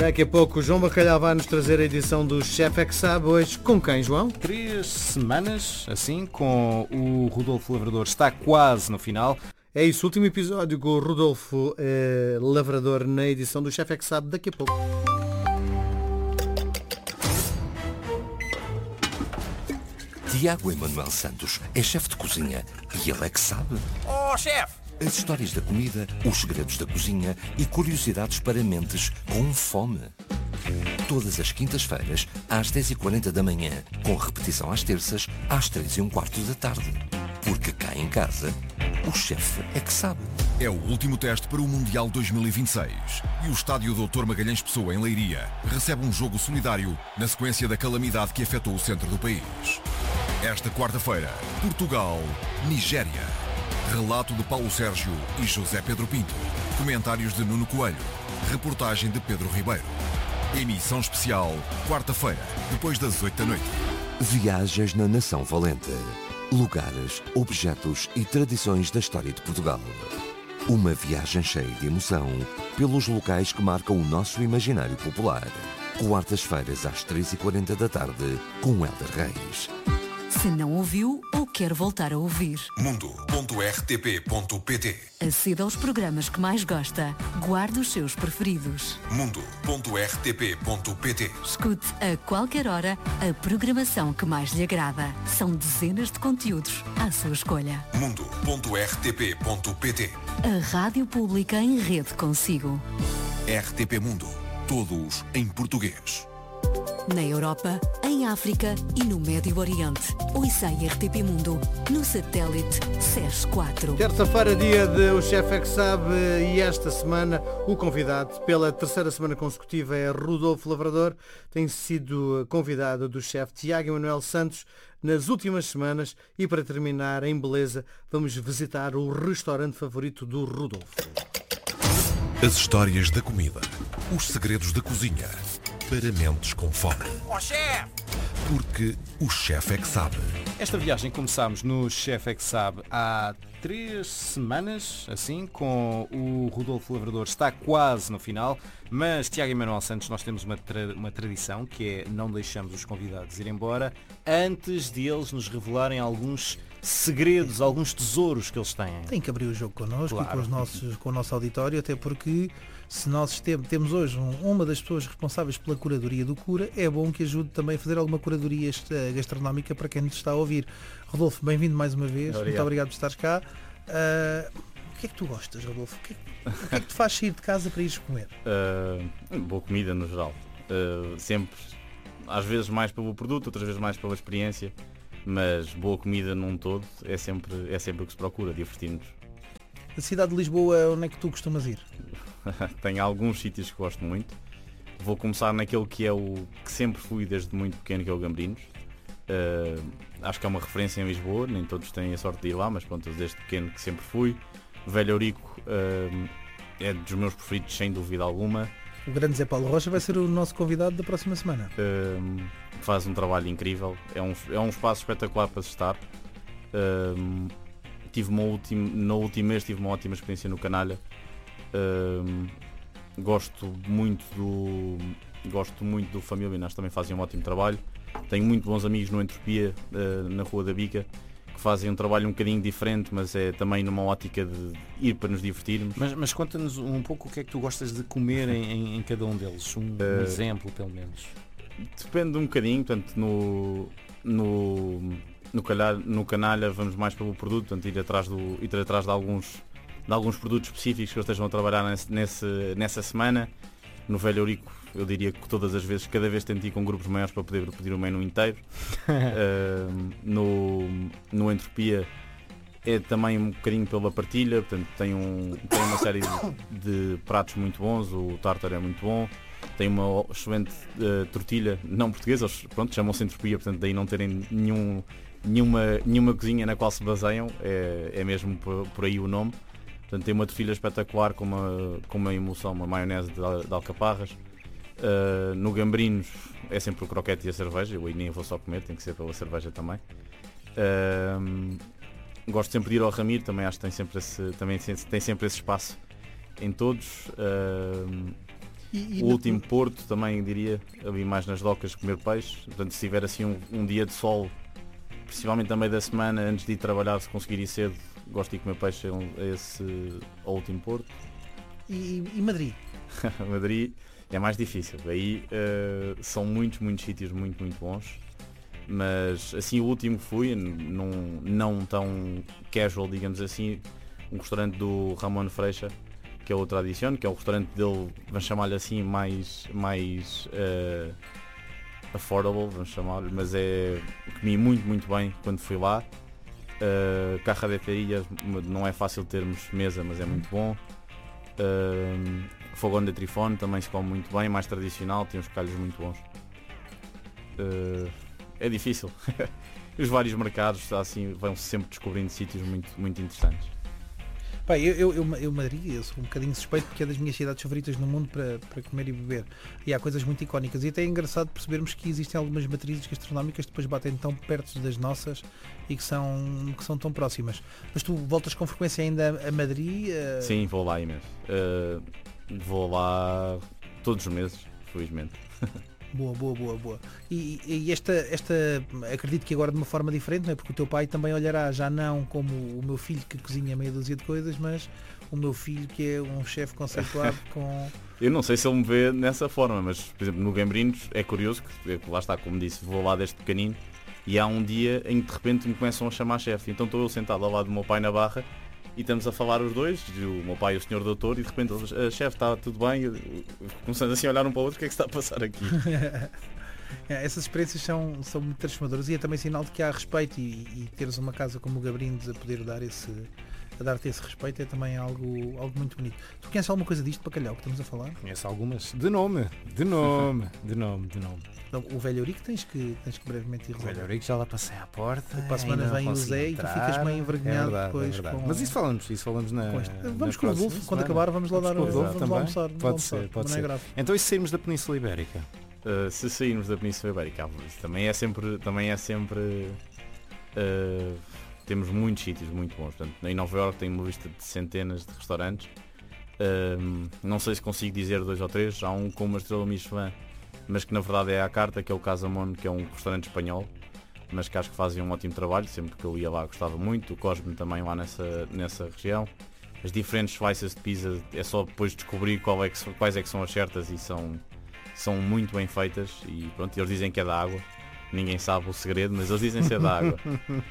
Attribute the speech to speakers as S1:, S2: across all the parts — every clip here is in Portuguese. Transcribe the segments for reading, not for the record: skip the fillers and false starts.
S1: Daqui a pouco o João Bacalhau vai nos trazer a edição do Chef é que Sabe. Hoje com quem, João?
S2: 3 semanas, assim, com o Rodolfo Lavrador. Está quase no final.
S1: É isso, último episódio com o Rodolfo Lavrador na edição do Chef é que Sabe daqui a pouco.
S3: Tiago Emanuel Santos é chefe de cozinha e ele é que sabe.
S4: Oh, chefe!
S3: As histórias da comida, os segredos da cozinha e curiosidades para mentes com fome. Todas as quintas-feiras, às 10h40 da manhã, com repetição às terças, às 3h15 da tarde. Porque cá em casa, o chefe é que sabe.
S5: É o último teste para o Mundial 2026 e o estádio Dr. Magalhães Pessoa, em Leiria, recebe um jogo solidário na sequência da calamidade que afetou o centro do país. Esta quarta-feira, Portugal-Nigéria. Relato de Paulo Sérgio e José Pedro Pinto. Comentários de Nuno Coelho. Reportagem de Pedro Ribeiro. Emissão especial, quarta-feira, depois das 8 da noite.
S3: Viagens na Nação Valente. Lugares, objetos e tradições da história de Portugal. Uma viagem cheia de emoção pelos locais que marcam o nosso imaginário popular. Quartas-feiras às 3h40 da tarde, com Hélder Reis.
S6: Se não ouviu ou quer voltar a ouvir,
S5: mundo.rtp.pt.
S6: aceda aos programas que mais gosta, guarde os seus preferidos.
S5: mundo.rtp.pt.
S6: Escute a qualquer hora a programação que mais lhe agrada. São dezenas de conteúdos à sua escolha.
S5: mundo.rtp.pt.
S6: A Rádio Pública em rede consigo.
S5: RTP Mundo. Todos em português.
S6: Na Europa, em África e no Médio Oriente. Ouça a RTP Mundo no satélite SES 4.
S1: Terça-feira, dia de O Chef é que Sabe, e esta semana o convidado pela terceira semana consecutiva é Rodolfo Lavrador. Tem sido convidado do chefe Tiago Emanuel Santos nas últimas semanas e para terminar em beleza vamos visitar o restaurante favorito do Rodolfo.
S5: As histórias da comida. Os segredos da cozinha. Para mentes com fome.
S4: Oh, chefe!
S5: Porque o chefe é que sabe.
S2: Esta viagem começámos no Chef é que Sabe há 3 semanas, assim, com o Rodolfo Lavrador. Está quase no final, mas Tiago Emanuel Santos, nós temos uma tradição que é não deixamos os convidados ir embora antes de eles nos revelarem alguns segredos, alguns tesouros que eles têm.
S7: Tem que abrir o jogo connosco
S2: Claro.
S7: e com o nosso auditório, até porque se nós temos hoje uma das pessoas responsáveis pela curadoria do Cura, é bom que ajude também a fazer alguma curadoria gastronómica para quem nos está a ouvir. Rodolfo, bem-vindo mais uma vez.
S2: Obrigado.
S7: Muito obrigado por estares cá. O que é que tu gostas, Rodolfo? O que é que te faz sair de casa para ires comer?
S8: Boa comida no geral. Sempre, às vezes mais pelo produto, outras vezes mais pela experiência, mas boa comida num todo é sempre o que se procura, divertir-nos.
S7: A cidade de Lisboa, onde é que tu costumas ir?
S8: Tenho alguns sítios que gosto muito. Vou começar naquele que é o que sempre fui desde muito pequeno, que é o Gambrinos. Acho que é uma referência em Lisboa, nem todos têm a sorte de ir lá, mas pronto, desde pequeno que sempre fui. Velho Eurico é dos meus preferidos, sem dúvida alguma.
S7: O grande Zé Paulo Rocha vai ser o nosso convidado da próxima semana.
S8: Faz um trabalho incrível, é um espaço espetacular para se estar. No último mês tive uma ótima experiência no Canalha. Gosto muito do Família, nós também fazem um ótimo trabalho. Tenho muito bons amigos no Entropia, na Rua da Bica, que fazem um trabalho um bocadinho diferente, mas é também numa ótica de ir para nos divertirmos.
S2: Mas conta-nos um pouco o que é que tu gostas de comer em cada um deles, um exemplo pelo menos.
S8: Depende um bocadinho, portanto no Canalha vamos mais pelo produto, portanto ir atrás de alguns produtos específicos que eles estejam a trabalhar nessa semana. No Velho Eurico eu diria que todas as vezes, cada vez tento ir com grupos maiores para poder pedir o menu inteiro. No Entropia é também um bocadinho pela partilha, portanto tem uma série de pratos muito bons, o tartar é muito bom, tem uma excelente tortilha, não portuguesa, eles, pronto, chamam-se Entropia, portanto daí não terem nenhuma cozinha na qual se baseiam, é mesmo por aí o nome. Portanto, tem uma tortilha espetacular com uma emulsão, uma maionese de alcaparras. No Gambrinos é sempre o croquete e a cerveja, eu aí nem vou só comer, tem que ser pela cerveja também. Gosto sempre de ir ao Ramiro, também acho que tem sempre esse espaço em todos. O último Porto também diria, ali mais nas docas comer peixe, portanto se tiver assim um dia de sol, principalmente a meio da semana, antes de ir trabalhar, se conseguir ir cedo, gosto de comer peixe ao último Porto.
S7: E Madrid?
S8: Madrid é mais difícil, aí são muitos sítios muito bons, mas assim o último que fui, não tão casual, digamos assim, um restaurante do Ramon Freixa, que é o Tradición, que é o restaurante dele, vamos chamar-lhe assim, mais affordable, vamos chamar-lhe, mas comi muito bem quando fui lá. Caja de Ferillas, não é fácil termos mesa, mas é muito bom. Fogão de Trifón também se come muito bem, mais tradicional, tem uns calhos muito bons. É difícil. Os vários mercados assim vão-se sempre descobrindo sítios muito interessantes.
S7: Pá, eu Madrid, eu sou um bocadinho suspeito porque é das minhas cidades favoritas no mundo para comer e beber. E há coisas muito icónicas. E até é engraçado percebermos que existem algumas matrizes gastronómicas que depois batem tão perto das nossas e que são tão próximas. Mas tu voltas com frequência ainda a Madrid?
S8: Sim, vou lá imenso. Vou lá todos os meses, felizmente.
S7: Boa. E esta acredito que agora de uma forma diferente, não é? Porque o teu pai também olhará já não como o meu filho que cozinha meia dúzia de coisas, mas o meu filho que é um chefe conceituado com...
S8: Eu não sei se ele me vê nessa forma, mas por exemplo no Gambrinos é curioso, que lá está, como disse, vou lá desde pequenino e há um dia em que de repente me começam a chamar chefe, então estou eu sentado ao lado do meu pai na barra e estamos a falar os dois, o meu pai e o senhor doutor, e de repente chefe, está tudo bem? Começamos assim a olhar um para o outro, o que é que está a passar aqui?
S7: Essas experiências são muito transformadoras e é também sinal de que há respeito e teres uma casa como o Gabrindes a poder dar-te esse respeito é também algo muito bonito. Tu conheces alguma coisa disto, bacalhau, que estamos a falar?
S2: Conheço algumas, de nome.
S7: Então, o velho Eurico tens que brevemente ir
S2: O
S7: resolver.
S2: velho Eurico já lá passei à porta.
S7: Para a semana vem o Zé e tu ficas meio envergonhado depois.
S2: Mas isso falamos na.
S7: Vamos com o Adolfo, quando acabar vamos lá dar vamos lá almoçar.
S2: Pode ser. Então e se sairmos da Península Ibérica?
S8: Se sairmos da Península Ibérica, também é sempre temos muitos sítios muito bons. Portanto, em Nova Iorque tenho uma lista de centenas de restaurantes. Não sei se consigo dizer 2 ou 3. Há um com uma estrela Michelin, mas que na verdade é à carta, que é o Casamon, que é um restaurante espanhol, mas que acho que fazem um ótimo trabalho. Sempre que eu ia lá gostava muito. O Cosme também lá nessa região. As diferentes slices de pizza é só depois descobrir quais é que são as certas e são muito bem feitas. E pronto, eles dizem que é da água. Ninguém sabe o segredo, mas eles dizem ser da água.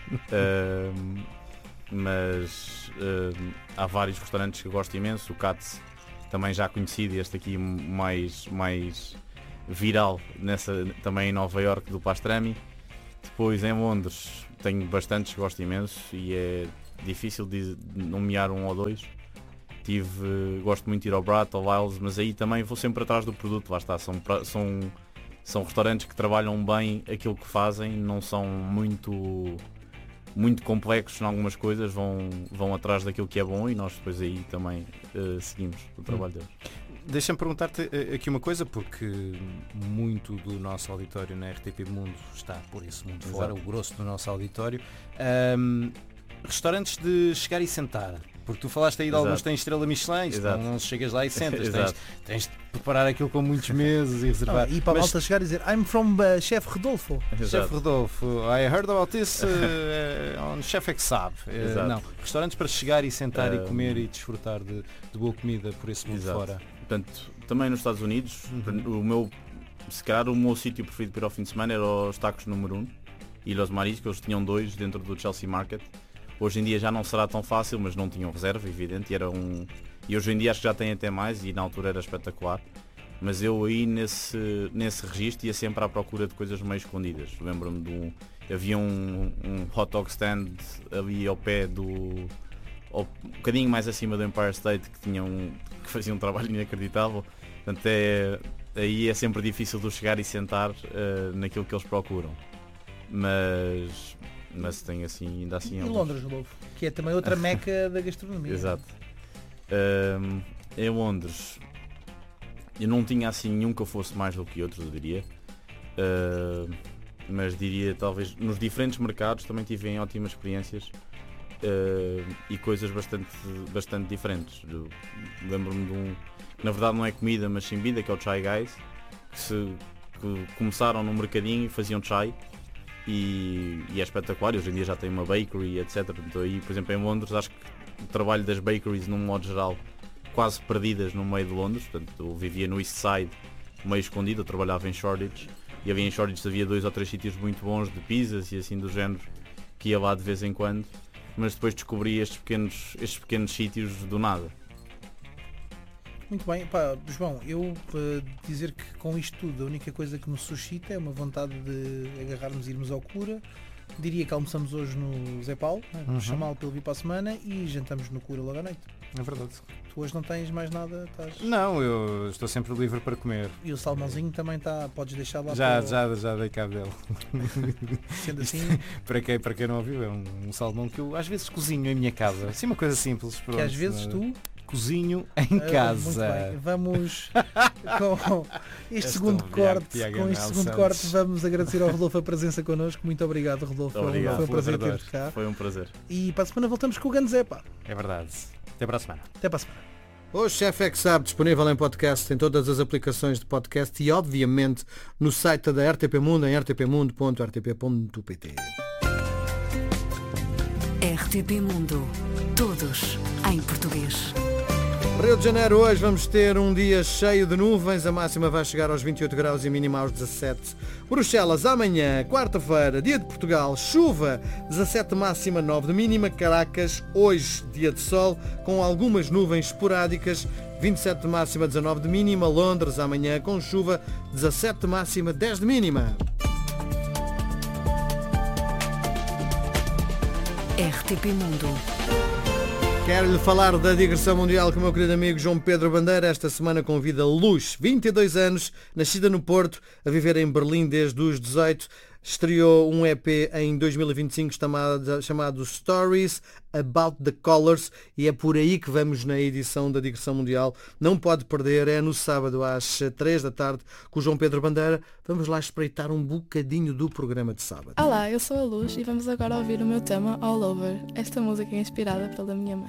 S8: Há vários restaurantes que eu gosto imenso. O Katz também já conhecido, este aqui mais viral também em Nova Iorque, do Pastrami. Depois em Londres tenho bastantes que gosto imenso e é difícil de nomear um ou dois. Gosto muito de ir ao Brat, ao Lyles, mas aí também vou sempre atrás do produto. Lá está, são restaurantes que trabalham bem aquilo que fazem, não são muito complexos em algumas coisas, vão atrás daquilo que é bom e nós depois aí também seguimos o trabalho deles.
S2: Deixa-me perguntar-te aqui uma coisa, porque muito do nosso auditório na RTP Mundo está por esse mundo fora, o grosso do nosso auditório. Restaurantes de chegar e sentar, porque tu falaste aí de alguns têm estrela Michelin, não chegas lá e sentas, tens de preparar aquilo com muitos meses e reservar.
S7: E para a malta chegar e dizer I'm from Chef Rodolfo.
S2: Chef Rodolfo, I heard about this on Chef é que sabe. Não, restaurantes para chegar e sentar e comer e desfrutar de boa comida por esse mundo fora.
S8: Portanto, também nos Estados Unidos, se calhar o meu sítio preferido para ir ao fim de semana era os tacos número 1 e Los Mariscos, eles tinham 2 dentro do Chelsea Market. Hoje em dia já não será tão fácil, mas não tinham reserva, evidente, e hoje em dia acho que já tem até mais e na altura era espetacular. Mas eu aí nesse registro ia sempre à procura de coisas meio escondidas. Lembro-me havia um hot dog stand ali ao pé um bocadinho mais acima do Empire State que fazia um trabalho inacreditável. Portanto, aí é sempre difícil de chegar e sentar naquilo que eles procuram. Mas tem assim, ainda assim...
S7: E Londres, Rodolfo, que é também outra meca da gastronomia.
S8: Exato. Em Londres, eu não tinha assim nenhum que eu fosse mais do que outros, eu diria. Mas diria, talvez, nos diferentes mercados também tive ótimas experiências e coisas bastante diferentes. Lembro-me de que na verdade não é comida, mas sim bebida, que é o Chai Guys, que começaram no mercadinho e faziam chai. E é espetacular, hoje em dia já tem uma bakery, etc. Então, aí, por exemplo, em Londres, acho que o trabalho das bakeries, num modo geral, quase perdidas no meio de Londres. Portanto, eu vivia no East Side, meio escondido, eu trabalhava em Shoreditch, e havia em Shoreditch havia 2 ou 3 sítios muito bons de pizzas e assim do género, que ia lá de vez em quando, mas depois descobri estes pequenos sítios do nada.
S7: Muito bem, pá, João, eu dizer que com isto tudo a única coisa que nos suscita é uma vontade de agarrarmos e irmos ao Cura. Diria que almoçamos hoje no Zé Paulo, né? Chamá-lo para ele vir para a semana e jantamos no Cura logo à noite.
S2: É verdade.
S7: Tu hoje não tens mais nada? Estás...
S2: Não, eu estou sempre livre para comer.
S7: E o salmãozinho também está, podes deixar lá
S2: Já dei cabo dele.
S7: Sendo assim...
S2: para quem não ouviu, é um salmão que eu às vezes cozinho em minha casa. Assim uma coisa simples. Pronto,
S7: que às vezes tu...
S2: cozinho em casa.
S7: Muito bem. Vamos com este segundo corte, vamos agradecer ao Rodolfo a presença connosco. Muito obrigado, Rodolfo.
S8: Obrigado.
S7: Foi um prazer ter-te cá.
S8: Foi um prazer.
S7: E para a semana voltamos com o Ganzé, pá.
S2: É verdade. Até para a semana.
S7: Até para a semana.
S1: O Chefe é que Sabe, disponível em podcast, em todas as aplicações de podcast e obviamente no site da RTP Mundo em rtpmundo.rtp.pt.
S6: RTP Mundo. Todos em português.
S1: Rio de Janeiro, hoje vamos ter um dia cheio de nuvens, a máxima vai chegar aos 28 graus e a mínima aos 17. Bruxelas, amanhã, quarta-feira, dia de Portugal, chuva, 17 máxima, 9 de mínima. Caracas, hoje, dia de sol, com algumas nuvens esporádicas, 27 de máxima, 19 de mínima. Londres, amanhã, com chuva, 17 de máxima, 10 de mínima.
S6: RTP Mundo.
S1: Quero-lhe falar da digressão mundial com o meu querido amigo João Pedro Bandeira. Esta semana convida Luz, 22 anos, nascida no Porto, a viver em Berlim desde os 18. Estreou um EP em 2025 chamado Stories About the Colors e é por aí que vamos na edição da Digressão Mundial. Não pode perder, é no sábado às 3 da tarde com o João Pedro Bandeira. Vamos lá espreitar um bocadinho do programa de sábado.
S4: Olá, eu sou a Luz e vamos agora ouvir o meu tema All Over. Esta música é inspirada pela minha mãe.